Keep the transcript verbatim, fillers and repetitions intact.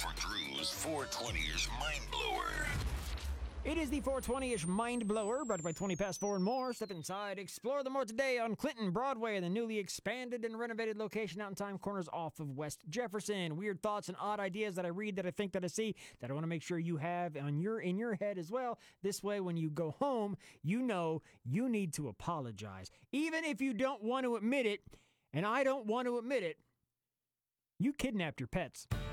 for Drew's four twenty-ish Mind Blower. It is the four twenty-ish Mind Blower, brought to you by twenty past four and more. Step inside, explore the more today on Clinton Broadway, the newly expanded and renovated location out in Time Corners off of West Jefferson. Weird thoughts and odd ideas that I read, that I think, that I see, that I want to make sure you have on your in your head as well. This way, when you go home, you know you need to apologize. Even if you don't want to admit it, and I don't want to admit it, you kidnapped your pets.